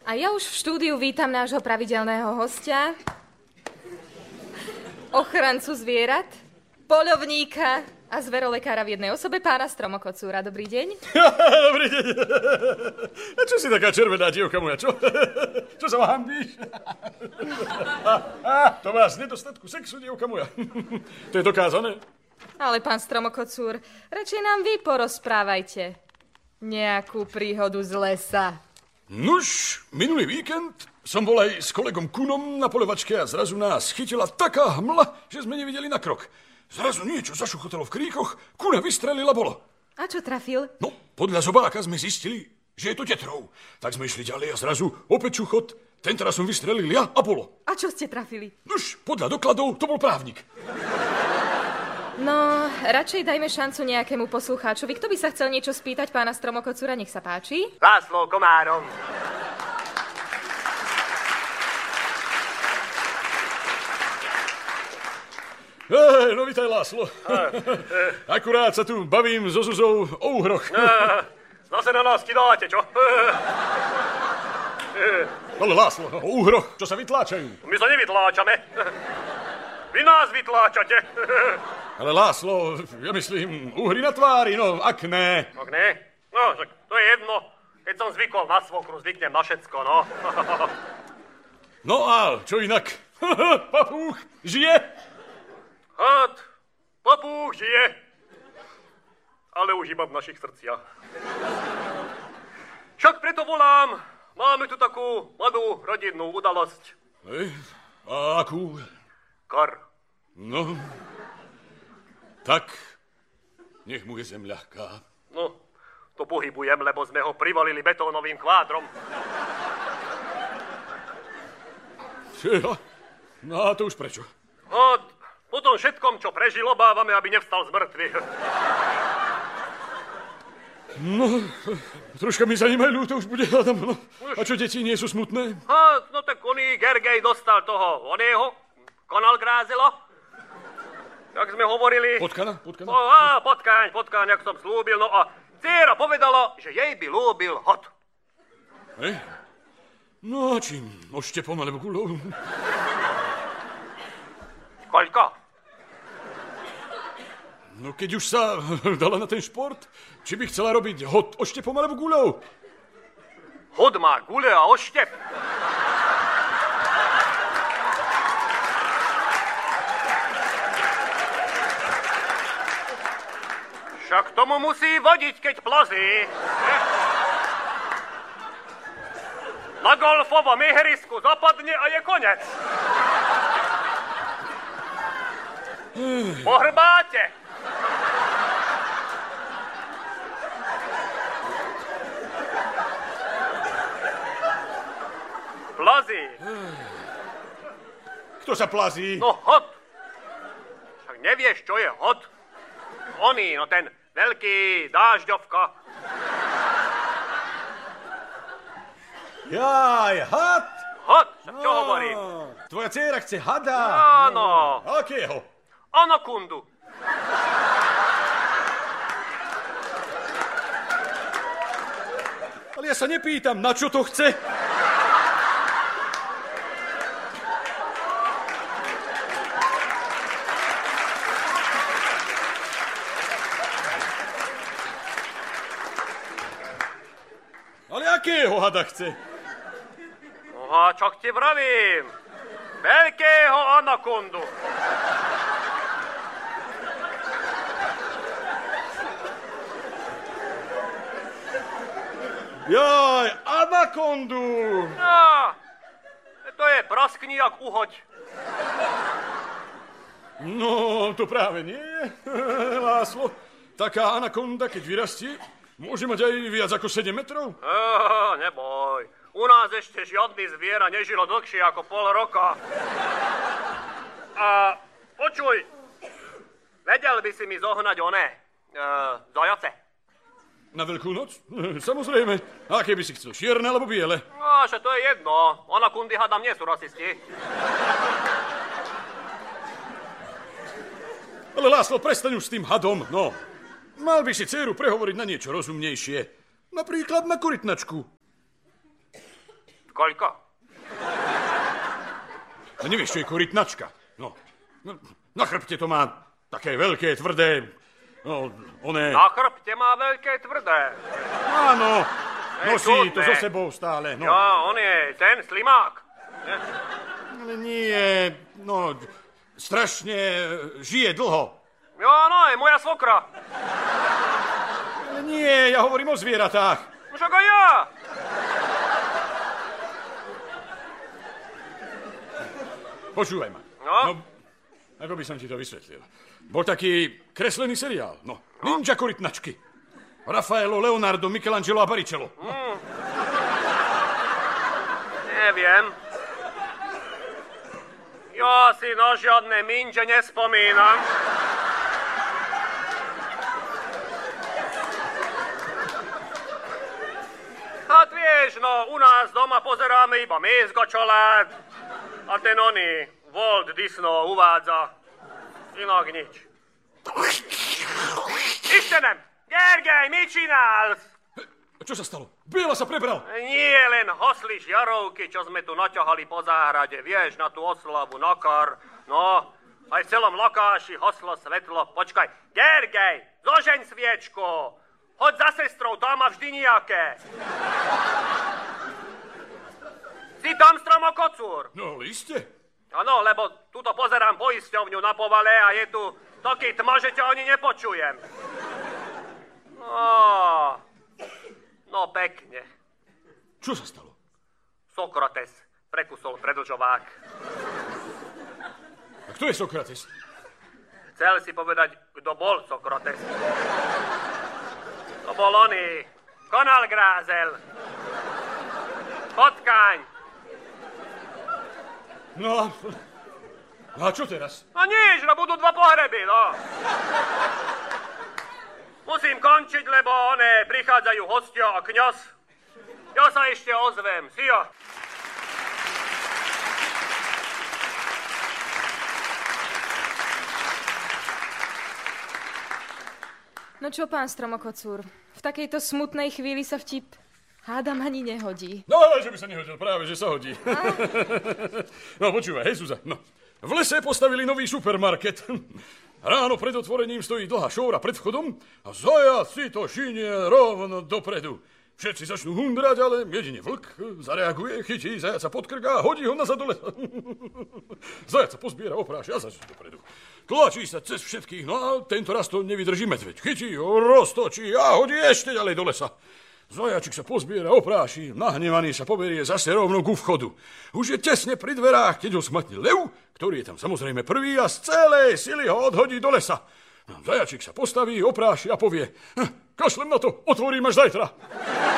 A ja už v štúdiu vítam nášho pravidelného hostia, ochrancu zvierat, poľovníka a zverolekára v jednej osobe, pána Stromokocúra. Dobrý deň. Dobrý deň. A čo si taká červená dievka moja, čo? Čo sa vám hambíš? To má z nedostatku sexu, dievka moja. To je dokázané. Ale pán Stromokocúr, radšej nám vy porozprávajte nejakú príhodu z lesa. Nuž, minulý víkend som bol aj s kolegom Kunom na poľovačke a zrazu nás chytila taká hmla, že sme nevideli na krok. Zrazu niečo zašuchotalo v kríkoch, Kuna vystrelila bolo. A čo trafil? No, podľa zobáka sme zistili, že je to tetrov. Tak sme išli ďalej a zrazu opäť čuchot. Tentoraz som vystrelil ja a bolo. A čo ste trafili? Nuž, podľa dokladov to bol právnik. No, radšej dajme šancu nejakému poslucháčovi. Kto by sa chcel niečo spýtať pána Stromokocúra, nech sa páči. László Komárom. No vítaj, László. Akurát sa tu bavím so Zuzou o uhroch. Zase na nás kidáte, čo? Ale László, o uhroch, čo sa vytláčajú. My sa nevytláčame. Vy nás vytláčate. Ale László, ja myslím, uhry na tvári, no, akné. Akné? No, tak to je jedno. Keď som zvykol na svokru, zvyknem na všetko, no. No a čo inak? Papúch žije? Had, papúch žije. Ale už iba v našich srdciach. Však preto volám. Máme tu takú mladú rodinnú udalosť. A akú? Kar. No, tak nech mu je zem ľahká. No, to pohybujem, lebo sme ho privalili betónovým kvádrom. No a to už prečo? A po tom všetkom, čo prežil, obávame, aby nevstal z mŕtvych. No, troška mi za ním aj ľúto už bude, Adam. No. A čo, deti nie sú smutné? No tak oný Gergej dostal toho oného, konal grázelo. Jak sme hovorili... Potkana? Potkaň, jak som slúbil. No a dcéra povedala, že jej by ľúbil hod. No a čím? Oštepom alebo guľou? Koľko? No keď už sa dala na ten šport, či by chcela robiť hod oštepom alebo guľou? Hod má guľe a oštep. Však tomu musí vodiť, keď plazí. Na golfovom ihrisku zapadne a je konec. Po hrbáte. Plazí. Kto sa plazí? No hod. Však nevieš, čo je hod? Oný, no ten veľký dážďovka. Jaj, had? Hod, čo hovorím? Tvoja dcéra chce hada. Áno. Akého? Anakondu. Ale ja sa nepýtam, na čo to chce. Ale akého hada chce? No a čo ti vravím? Veľkého anakondu. Jaj, anakondu! No, to je praskni jak uhoď. No, to práve nie, László. Taká anakonda, keď vyrastie, môže mať aj viac ako 7 metrov? Neboj. U nás ešte žiadny zviera nežilo dlhšie ako pol roka. A počuj, vedel by si mi zohnať zajace? Na Veľkú noc? Samozrejme. A aké by si chcel, čierne alebo biele? No, že to je jedno. Anakondy hádam nie sú rasisti. Ale László, prestaň už s tým hadom, no. Mal by si dcéru prehovoriť na niečo rozumnejšie. Napríklad na korytnačku. Koľko? A nevieš, čo je korytnačka? No, na chrbte to má také veľké, tvrdé, no, oné... Na chrbte má veľké, tvrdé. Áno, nosí to so sebou stále, no. Jo, on je ten slimák. Ale nie, no, strašne žije dlho. Jo, no, je moja svokra. Ale nie, ja hovorím o zvieratách. Však aj ja. Počúvaj ma. No? Ako by som ti to vysvetlil. Bol taký kreslený seriál, no. Ninja korytnačky. Raffaello, Leonardo, Michelangelo a Baricello. No. Neviem. Ja si na žiadne minže nespomínam. A vieš, no, u nás doma pozeráme iba Mézgačolád a ten oný Walt Disney uvádza. Inak nič. Istenem, Gergely, mi činál? Čo sa stalo? Biela sa prebral. Nie len hosli žiarovky, čo sme tu naťahali po záhrade, vieš, na tú oslavu, na kar. No, aj v celom lokáši hoslo svetlo. Počkaj, Gergely, zožeň sviečku. Hoď za sestrou, tá má vždy nejaké. Si tam, stromokocúr? No, iste. Áno, lebo tuto pozerám poisťovňu na povale a je tu taký tma, že ťa ani nepočujem. No pekne. Čo sa stalo? Sokrates prekusol predlžovák. A kto je Sokrates? Chcel si povedať, kto bol Sokrates. To bol oný, Konal Grázel. Potkaň. No a čo teraz? No nič, no budú 2 pohreby, no. Musím končiť, lebo prichádzajú hostia a kňaz. Ja sa ešte ozvem, si jo. No čo, pán Stromokocúr, v takejto smutnej chvíli sa vtip hádam ani nehodí. No, že by sa nehodil, práve, že sa hodí. No, počúvaj, hej, Zuzá, no. V lese postavili nový supermarket. Ráno pred otvorením stojí dlhá šóra pred vchodom a zajac si to šinie rovno dopredu. Všetci začnú hundrať, ale jedine vlk zareaguje, chytí zajaca pod krk a hodí ho nazad do lesa. Zajac sa pozbiera, opráši a začne dopredu. Tlačí sa cez všetkých, no a tento raz to nevydrží medveď. Chytí ho, roztočí a hodí ešte ďalej do lesa. Zajačik sa pozbiera, opráši, nahnevaný sa poberie zase rovno ku vchodu. Už je tesne pri dverách, keď ho smatne lev, ktorý je tam samozrejme prvý a z celej sily ho odhodí do lesa. Zajačik sa postaví, opráši a povie: kašlem na to, otvorím až zajtra.